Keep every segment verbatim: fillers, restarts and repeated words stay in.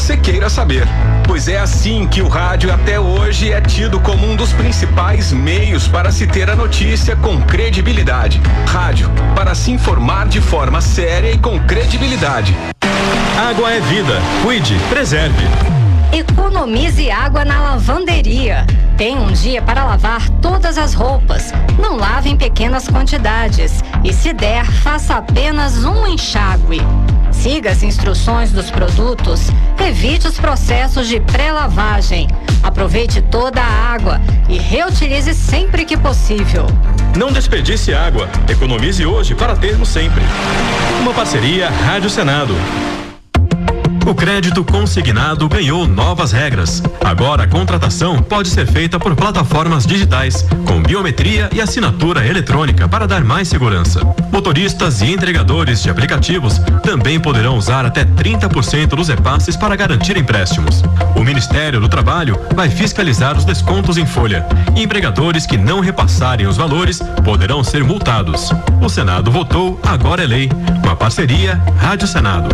você queira saber. Pois é assim que o rádio até hoje é tido como um dos principais meios para se ter a notícia com credibilidade. Rádio, para se informar de forma séria e com credibilidade. Água é vida. Cuide, preserve. Economize água na lavanderia. Tem um dia para lavar todas as roupas. Não lave em pequenas quantidades. E se der, faça apenas um enxágue. Siga as instruções dos produtos. Evite os processos de pré-lavagem. Aproveite toda a água e reutilize sempre que possível. Não desperdice água. Economize hoje para termos sempre. Uma parceria Rádio Senado. O crédito consignado ganhou novas regras. Agora a contratação pode ser feita por plataformas digitais, com biometria e assinatura eletrônica para dar mais segurança. Motoristas e entregadores de aplicativos também poderão usar até trinta por cento dos repasses para garantir empréstimos. O Ministério do Trabalho vai fiscalizar os descontos em folha. E empregadores que não repassarem os valores poderão ser multados. O Senado votou, agora é lei. Uma parceria Rádio Senado.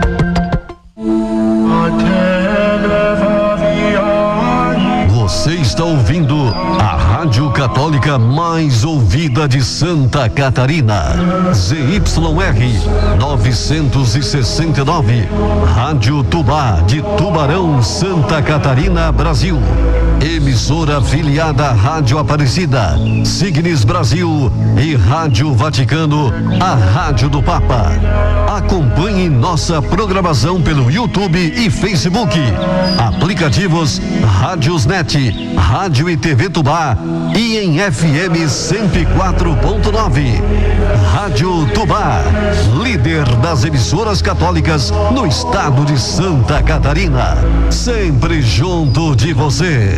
Você está ouvindo a Rádio Católica mais ouvida de Santa Catarina. Z Y R novecentos e sessenta e nove. Rádio Tubá de Tubarão, Santa Catarina, Brasil. Emissora afiliada à Rádio Aparecida, Signes Brasil e Rádio Vaticano, a Rádio do Papa. Acompanhe nossa programação pelo YouTube e Facebook. Aplicativos Rádiosnet, Rádio e T V Tubá e em F M cento e quatro ponto nove. Rádio Tubá, líder das emissoras católicas no estado de Santa Catarina. Sempre junto de você.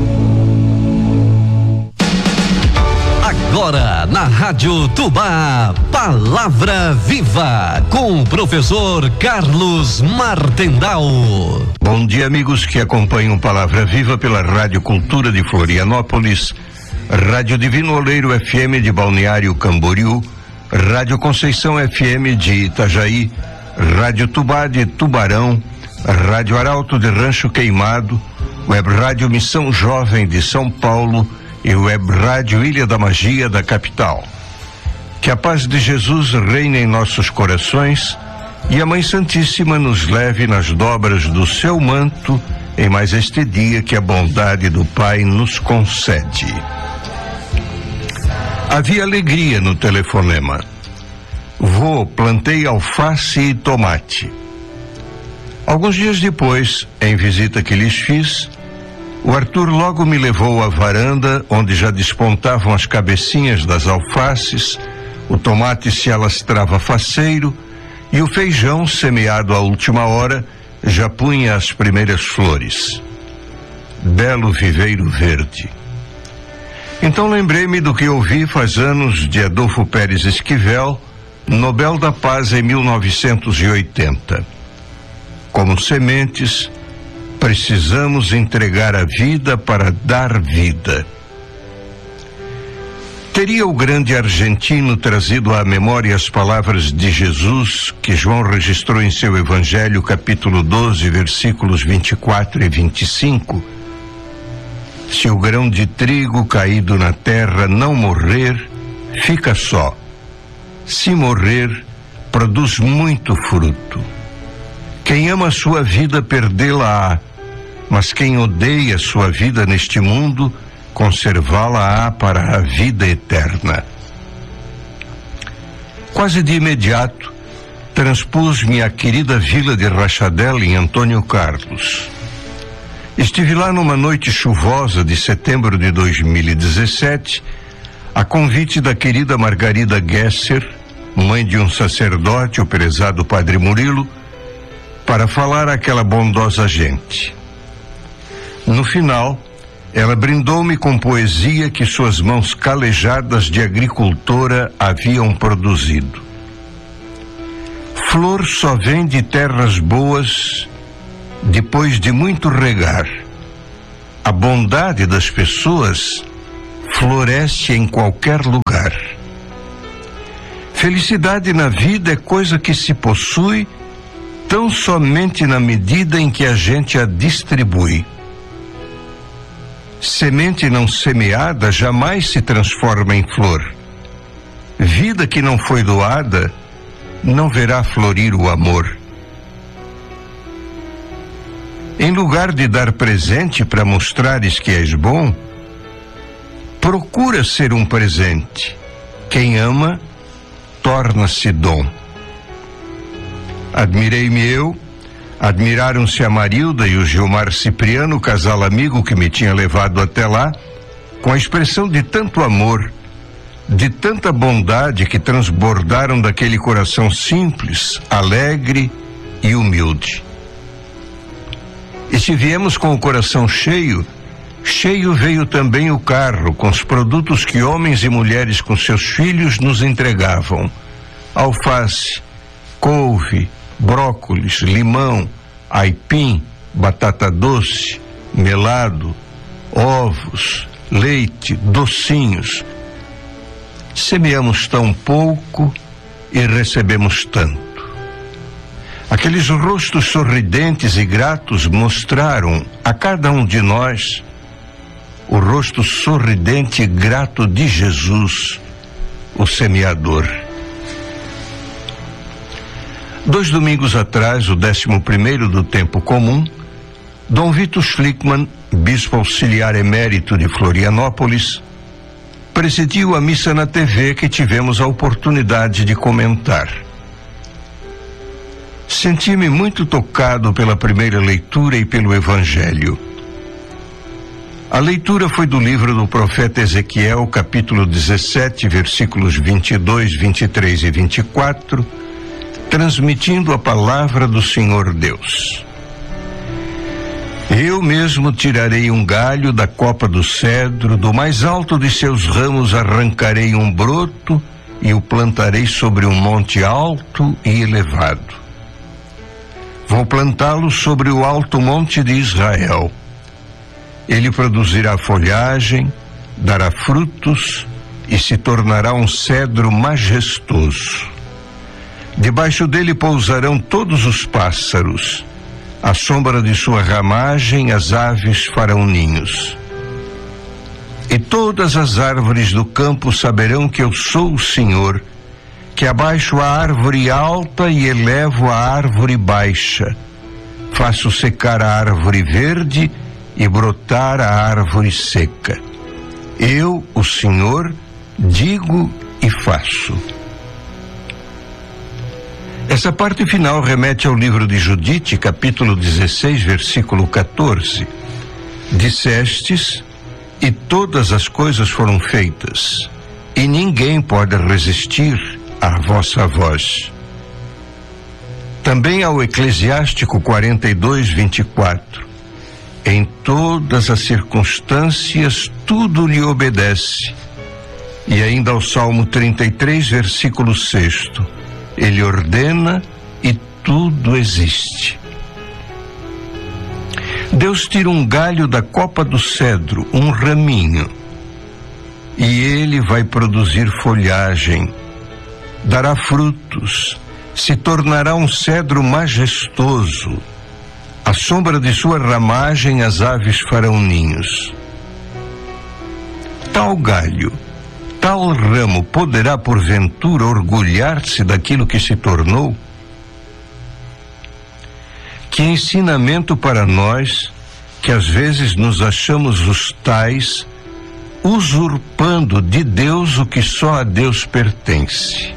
Agora na Rádio Tubá, Palavra Viva, com o professor Carlos Martendal. Bom dia, amigos que acompanham Palavra Viva pela Rádio Cultura de Florianópolis, Rádio Divino Oleiro F M de Balneário Camboriú, Rádio Conceição F M de Itajaí, Rádio Tubá de Tubarão, Rádio Arauto de Rancho Queimado, Web Rádio Missão Jovem de São Paulo e Web Rádio Ilha da Magia da capital. Que a paz de Jesus reine em nossos corações e a Mãe Santíssima nos leve nas dobras do seu manto em mais este dia que a bondade do Pai nos concede. Havia alegria no telefonema. Vô, plantei alface e tomate. Alguns dias depois, em visita que lhes fiz, o Arthur logo me levou à varanda, onde já despontavam as cabecinhas das alfaces, o tomate se alastrava faceiro e o feijão, semeado à última hora, já punha as primeiras flores. Belo viveiro verde. Então lembrei-me do que ouvi faz anos de Adolfo Pérez Esquivel, Nobel da Paz em mil novecentos e oitenta. Como sementes, precisamos entregar a vida para dar vida. Teria o grande argentino trazido à memória as palavras de Jesus que João registrou em seu Evangelho, capítulo doze, versículos vinte e quatro e vinte e cinco? Se o grão de trigo caído na terra não morrer, fica só. Se morrer, produz muito fruto. Quem ama a sua vida, perdê-la-á. Mas quem odeia sua vida neste mundo, conservá-la-á para a vida eterna. Quase de imediato, transpus-me à querida vila de Rachadel, em Antônio Carlos. Estive lá numa noite chuvosa de setembro de dois mil e dezessete, a convite da querida Margarida Gesser, mãe de um sacerdote, o prezado Padre Murilo, para falar àquela bondosa gente. No final, ela brindou-me com poesia que suas mãos calejadas de agricultora haviam produzido. Flor só vem de terras boas depois de muito regar. A bondade das pessoas floresce em qualquer lugar. Felicidade na vida é coisa que se possui tão somente na medida em que a gente a distribui. Semente não semeada jamais se transforma em flor. Vida que não foi doada não verá florir o amor. Em lugar de dar presente para mostrares que és bom, procura ser um presente. Quem ama, torna-se dom. Admirei-me eu, admiraram-se a Marilda e o Gilmar Cipriano, o casal amigo que me tinha levado até lá, com a expressão de tanto amor, de tanta bondade que transbordaram daquele coração simples, alegre e humilde. E se viemos com o coração cheio, cheio veio também o carro com os produtos que homens e mulheres com seus filhos nos entregavam: alface, couve, brócolis, limão, aipim, batata doce, melado, ovos, leite, docinhos. Semeamos tão pouco e recebemos tanto. Aqueles rostos sorridentes e gratos mostraram a cada um de nós o rosto sorridente e grato de Jesus, o semeador. Dois domingos atrás, o décimo primeiro do tempo comum, Dom Vitor Schlickmann, bispo auxiliar emérito de Florianópolis, presidiu a missa na T V que tivemos a oportunidade de comentar. Senti-me muito tocado pela primeira leitura e pelo Evangelho. A leitura foi do livro do profeta Ezequiel, capítulo dezessete, versículos vinte e dois, vinte e três e vinte e quatro, transmitindo a palavra do Senhor Deus. Eu mesmo tirarei um galho da copa do cedro, do mais alto de seus ramos arrancarei um broto e o plantarei sobre um monte alto e elevado. Vou plantá-lo sobre o alto monte de Israel. Ele produzirá folhagem, dará frutos e se tornará um cedro majestoso. Debaixo dele pousarão todos os pássaros. À sombra de sua ramagem, as aves farão ninhos. E todas as árvores do campo saberão que eu sou o Senhor, que abaixo a árvore alta e elevo a árvore baixa. Faço secar a árvore verde e brotar a árvore seca. Eu, o Senhor, digo e faço. Essa parte final remete ao livro de Judite, capítulo dezesseis, versículo quatorze. Dissestes, e todas as coisas foram feitas, e ninguém pode resistir à vossa voz. Também ao Eclesiástico quarenta e dois, vinte e quatro. Em todas as circunstâncias tudo lhe obedece. E ainda ao Salmo trinta e três, versículo seis. Ele ordena e tudo existe. Deus tira um galho da copa do cedro, um raminho, e ele vai produzir folhagem, dará frutos, se tornará um cedro majestoso. À sombra de sua ramagem as aves farão ninhos. Tal galho, tal ramo poderá porventura orgulhar-se daquilo que se tornou? Que ensinamento para nós, que às vezes nos achamos os tais, usurpando de Deus o que só a Deus pertence.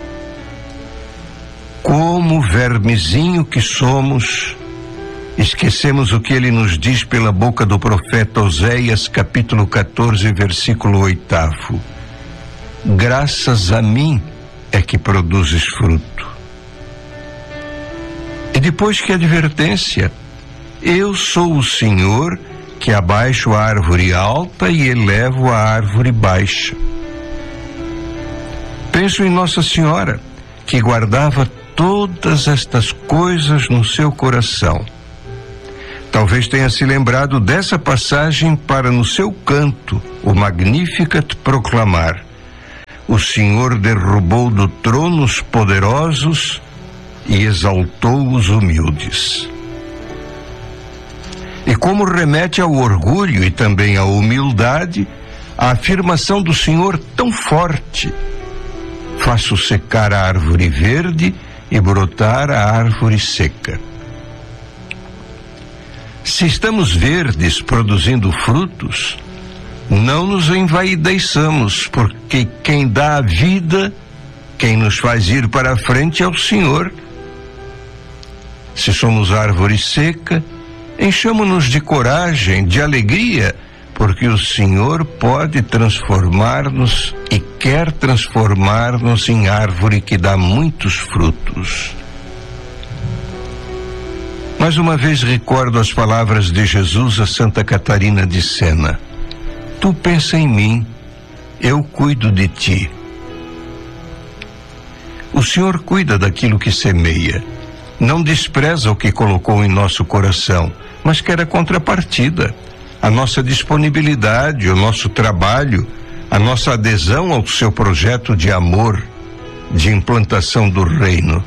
Como vermezinho que somos, esquecemos o que ele nos diz pela boca do profeta Oséias, capítulo quatorze, versículo oitavo. Graças a mim é que produzes fruto. E depois que advertência, eu sou o Senhor que abaixo a árvore alta e elevo a árvore baixa. Penso em Nossa Senhora, que guardava todas estas coisas no seu coração. Talvez tenha se lembrado dessa passagem para no seu canto, o Magnificat, proclamar: o Senhor derrubou do trono os poderosos e exaltou os humildes. E como remete ao orgulho e também à humildade, a afirmação do Senhor tão forte: faço secar a árvore verde e brotar a árvore seca. Se estamos verdes, produzindo frutos, não nos envaideçamos, porque quem dá a vida, quem nos faz ir para a frente é o Senhor. Se somos árvore seca, enchamo-nos de coragem, de alegria, porque o Senhor pode transformar-nos e quer transformar-nos em árvore que dá muitos frutos. Mais uma vez recordo as palavras de Jesus a Santa Catarina de Sena: tu pensa em mim, eu cuido de ti. O Senhor cuida daquilo que semeia, não despreza o que colocou em nosso coração, mas quer a contrapartida, a nossa disponibilidade, o nosso trabalho, a nossa adesão ao seu projeto de amor, de implantação do reino.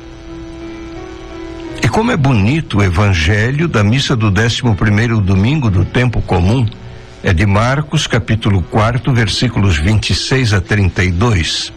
E como é bonito o evangelho da missa do décimo primeiro domingo do tempo comum. É de Marcos, capítulo quatro, versículos vinte e seis a trinta e dois.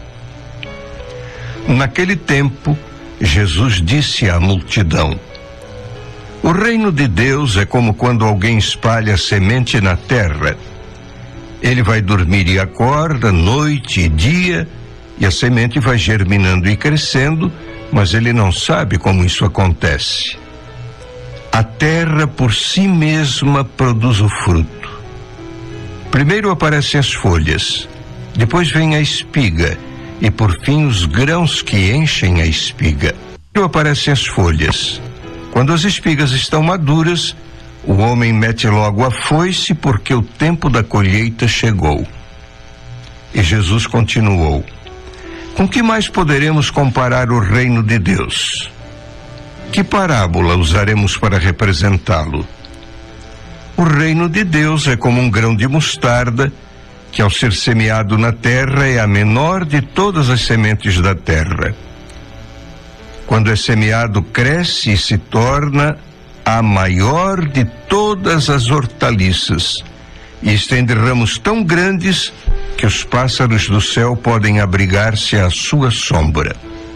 Naquele tempo, Jesus disse à multidão: o reino de Deus é como quando alguém espalha semente na terra. Ele vai dormir e acorda, noite e dia, e a semente vai germinando e crescendo, mas ele não sabe como isso acontece. A terra por si mesma produz o fruto. Primeiro aparecem as folhas, depois vem a espiga, e por fim os grãos que enchem a espiga. Primeiro aparecem as folhas. Quando as espigas estão maduras, o homem mete logo a foice, porque o tempo da colheita chegou. E Jesus continuou: com que mais poderemos comparar o reino de Deus? Que parábola usaremos para representá-lo? O reino de Deus é como um grão de mostarda, que ao ser semeado na terra é a menor de todas as sementes da terra. Quando é semeado, cresce e se torna a maior de todas as hortaliças, e estende ramos tão grandes que os pássaros do céu podem abrigar-se à sua sombra.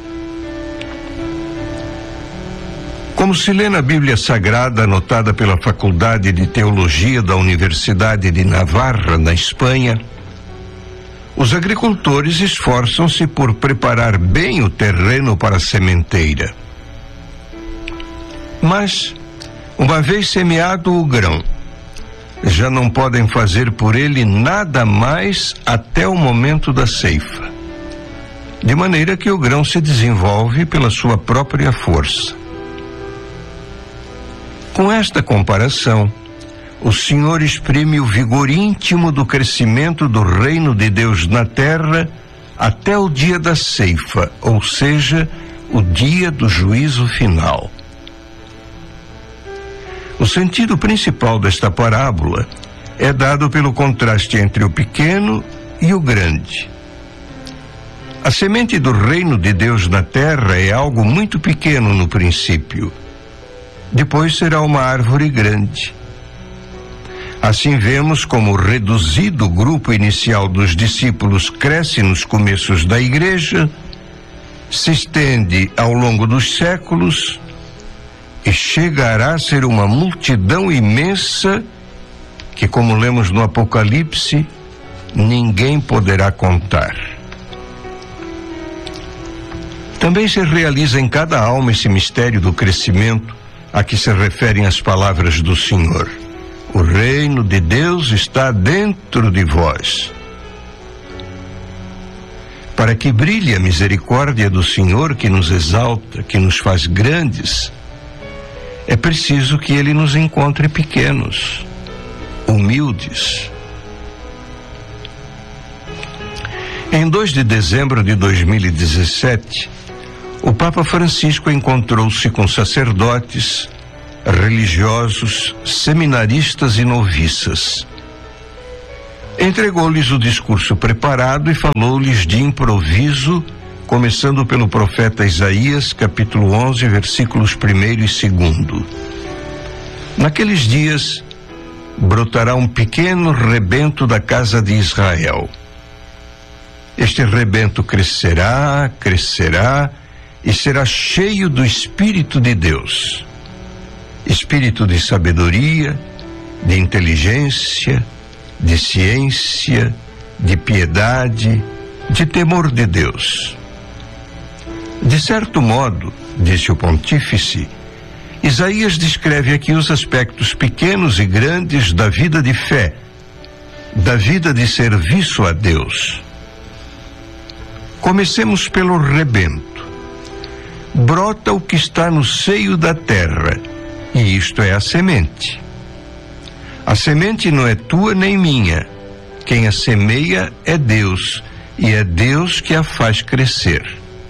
Como se lê na Bíblia Sagrada, anotada pela Faculdade de Teologia da Universidade de Navarra, na Espanha, os agricultores esforçam-se por preparar bem o terreno para a sementeira. Mas, uma vez semeado o grão, já não podem fazer por ele nada mais até o momento da ceifa, de maneira que o grão se desenvolve pela sua própria força. Com esta comparação, o Senhor exprime o vigor íntimo do crescimento do reino de Deus na terra até o dia da ceifa, ou seja, o dia do juízo final. O sentido principal desta parábola é dado pelo contraste entre o pequeno e o grande. A semente do reino de Deus na terra é algo muito pequeno no princípio. Depois será uma árvore grande. Assim vemos como o reduzido grupo inicial dos discípulos cresce nos começos da igreja, se estende ao longo dos séculos e chegará a ser uma multidão imensa que, como lemos no Apocalipse, ninguém poderá contar. Também se realiza em cada alma esse mistério do crescimento a que se referem as palavras do Senhor: o reino de Deus está dentro de vós. Para que brilhe a misericórdia do Senhor, que nos exalta, que nos faz grandes, é preciso que Ele nos encontre pequenos, humildes. Em dois de dezembro de dois mil e dezessete, o Papa Francisco encontrou-se com sacerdotes, religiosos, seminaristas e noviças. Entregou-lhes o discurso preparado e falou-lhes de improviso começando pelo profeta Isaías, capítulo onze, versículos primeiro e segundo. Naqueles dias brotará um pequeno rebento da casa de Israel. Este rebento crescerá, crescerá e será cheio do Espírito de Deus. Espírito de sabedoria, de inteligência, de ciência, de piedade, de temor de Deus. De certo modo, disse o pontífice, Isaías descreve aqui os aspectos pequenos e grandes da vida de fé, da vida de serviço a Deus. Comecemos pelo rebento. Brota o que está no seio da terra, e isto é a semente. A semente não é tua nem minha. Quem a semeia é Deus, e é Deus que a faz crescer.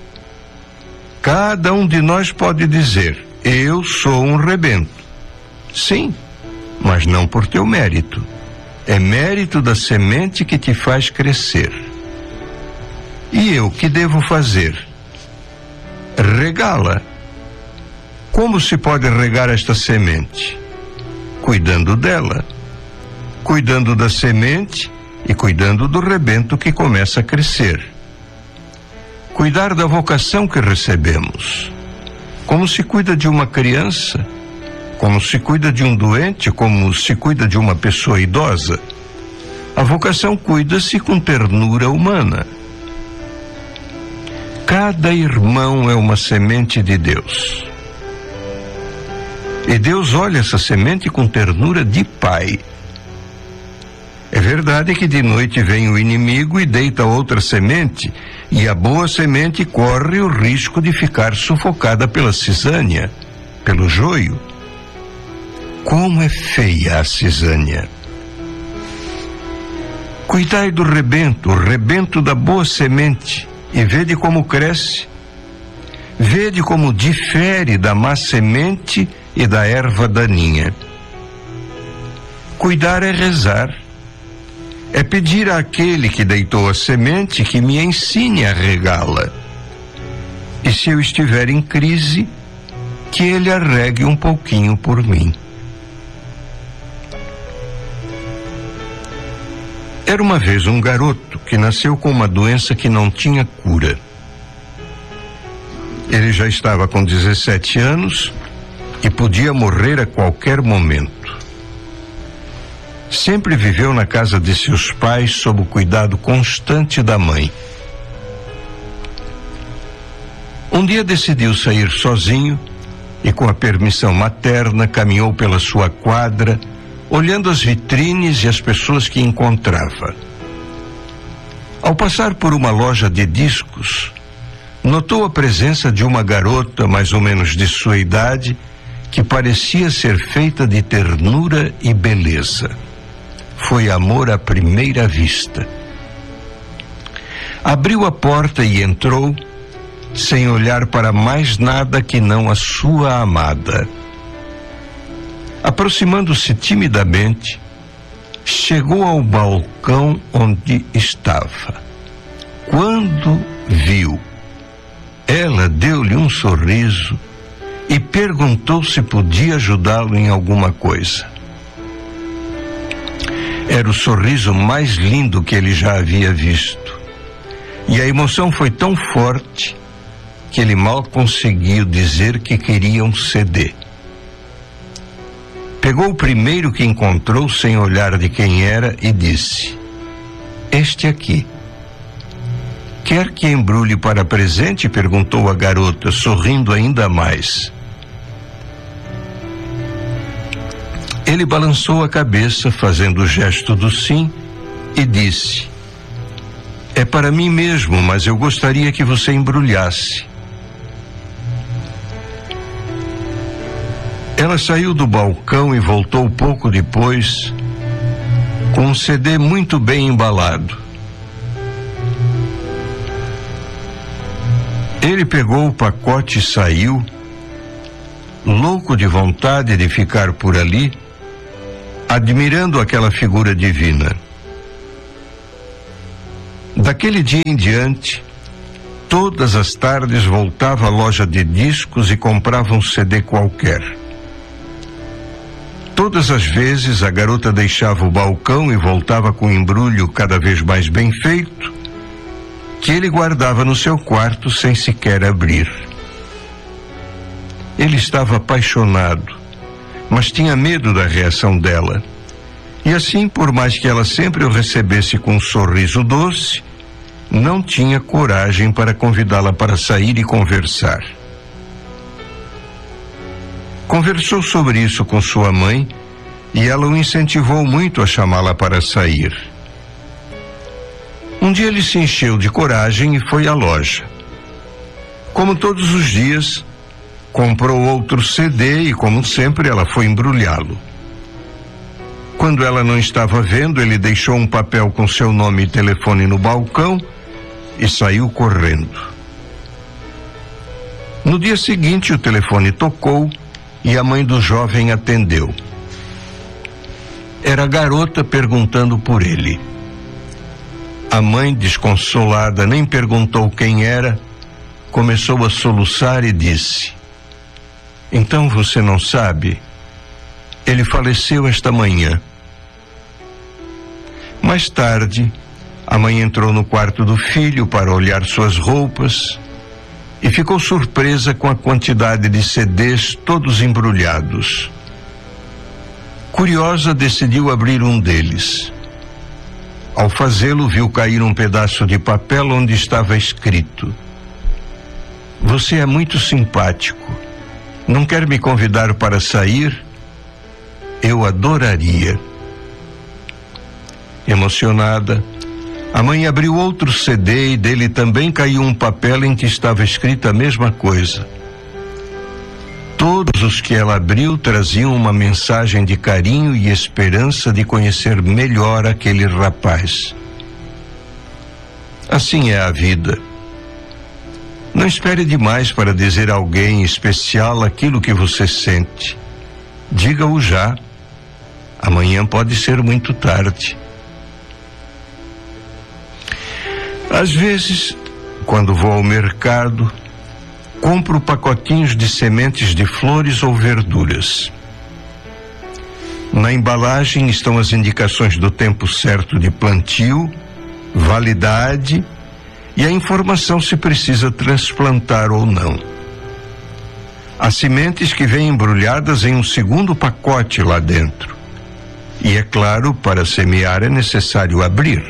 Cada um de nós pode dizer: eu sou um rebento. Sim, mas não por teu mérito. É mérito da semente que te faz crescer. E eu, que devo fazer? Regá-la. Como se pode regar esta semente? Cuidando dela, cuidando da semente e cuidando do rebento que começa a crescer. Cuidar da vocação que recebemos, como se cuida de uma criança, como se cuida de um doente, como se cuida de uma pessoa idosa. A vocação cuida-se com ternura humana. Cada irmão é uma semente de Deus. E Deus olha essa semente com ternura de pai. É verdade que de noite vem o inimigo e deita outra semente, e a boa semente corre o risco de ficar sufocada pela cisânia, pelo joio. Como é feia a cisânia! Cuidai do rebento, o rebento da boa semente, e vede como cresce. Vede como difere da má semente e da erva daninha. Cuidar é rezar. É pedir àquele que deitou a semente que me ensine a regá-la. E se eu estiver em crise, que ele a regue um pouquinho por mim. Era uma vez um garoto que nasceu com uma doença que não tinha cura. Ele já estava com dezessete anos e podia morrer a qualquer momento. Sempre viveu na casa de seus pais sob o cuidado constante da mãe. Um dia decidiu sair sozinho e, com a permissão materna, caminhou pela sua quadra, olhando as vitrines e as pessoas que encontrava. Ao passar por uma loja de discos, notou a presença de uma garota mais ou menos de sua idade, que parecia ser feita de ternura e beleza. Foi amor à primeira vista. Abriu a porta e entrou, sem olhar para mais nada que não a sua amada. Aproximando-se timidamente, chegou ao balcão onde estava. Quando viu, ela deu-lhe um sorriso e perguntou se podia ajudá-lo em alguma coisa. Era o sorriso mais lindo que ele já havia visto. E a emoção foi tão forte que ele mal conseguiu dizer que queria um C D. Pegou o primeiro que encontrou sem olhar de quem era e disse: "Este aqui. Quer que embrulhe para presente?" perguntou a garota, sorrindo ainda mais. Ele balançou a cabeça, fazendo o gesto do sim, e disse: "É para mim mesmo, mas eu gostaria que você embrulhasse." Ela saiu do balcão e voltou pouco depois, com um C D muito bem embalado. Ele pegou o pacote e saiu, louco de vontade de ficar por ali, admirando aquela figura divina. Daquele dia em diante, Todas as tardes voltava à loja de discos e comprava um C D qualquer. Todas as vezes a garota deixava o balcão e voltava com um embrulho cada vez mais bem feito, que ele guardava no seu quarto sem sequer abrir. Ele estava apaixonado, mas tinha medo da reação dela. E assim, por mais que ela sempre o recebesse com um sorriso doce, não tinha coragem para convidá-la para sair e conversar. Conversou sobre isso com sua mãe e ela o incentivou muito a chamá-la para sair. Um dia ele se encheu de coragem e foi à loja. Como todos os dias, comprou outro C D e, como sempre, ela foi embrulhá-lo. Quando ela não estava vendo, ele deixou um papel com seu nome e telefone no balcão e saiu correndo. No dia seguinte, o telefone tocou e a mãe do jovem atendeu. Era a garota perguntando por ele. A mãe, desconsolada, nem perguntou quem era, começou a soluçar e disse: "Então você não sabe? Ele faleceu esta manhã." Mais tarde, a mãe entrou no quarto do filho para olhar suas roupas e ficou surpresa com a quantidade de C Ds todos embrulhados. Curiosa, decidiu abrir um deles. Ao fazê-lo, viu cair um pedaço de papel onde estava escrito: "Você é muito simpático. Não quer me convidar para sair? Eu adoraria." Emocionada, a mãe abriu outro C D e dele também caiu um papel em que estava escrita a mesma coisa. Todos os que ela abriu traziam uma mensagem de carinho e esperança de conhecer melhor aquele rapaz. Assim é a vida. Não espere demais para dizer a alguém especial aquilo que você sente. Diga-o já. Amanhã pode ser muito tarde. Às vezes, quando vou ao mercado, compro pacotinhos de sementes de flores ou verduras. Na embalagem estão as indicações do tempo certo de plantio, validade e a informação se precisa transplantar ou não. Há sementes que vêm embrulhadas em um segundo pacote lá dentro. E é claro, para semear é necessário abrir.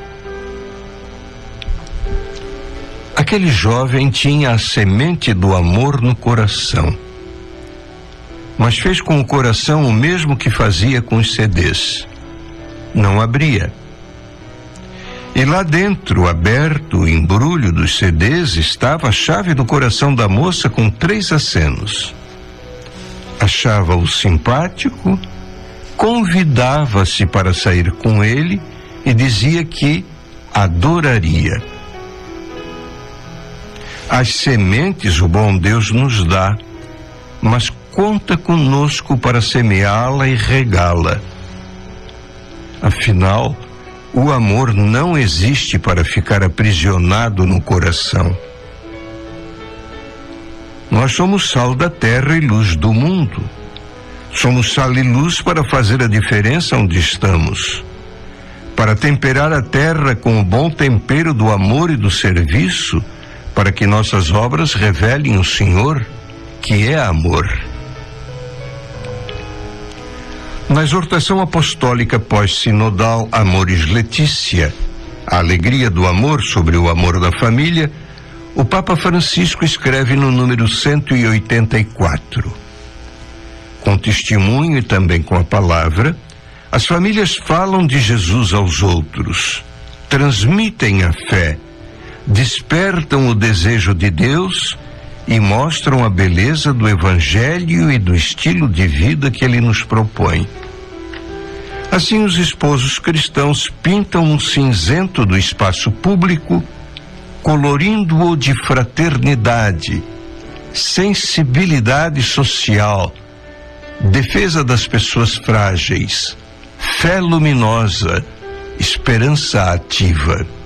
Aquele jovem tinha a semente do amor no coração, mas fez com o coração o mesmo que fazia com os C Ds. Não abria. E lá dentro, aberto o embrulho dos C Ds, estava a chave do coração da moça com três acenos. Achava-o simpático, convidava-se para sair com ele e dizia que adoraria. As sementes o bom Deus nos dá, mas conta conosco para semeá-la e regá-la. Afinal, o amor não existe para ficar aprisionado no coração. Nós somos sal da terra e luz do mundo. Somos sal e luz para fazer a diferença onde estamos, para temperar a terra com o bom tempero do amor e do serviço, para que nossas obras revelem o Senhor, que é amor. Na exortação apostólica pós-sinodal Amoris Laetitia, a alegria do amor sobre o amor da família, o Papa Francisco escreve no número cento e oitenta e quatro. Com testemunho e também com a palavra, as famílias falam de Jesus aos outros, transmitem a fé, despertam o desejo de Deus e mostram a beleza do Evangelho e do estilo de vida que ele nos propõe. Assim, os esposos cristãos pintam um cinzento do espaço público, colorindo-o de fraternidade, sensibilidade social, defesa das pessoas frágeis, fé luminosa, esperança ativa.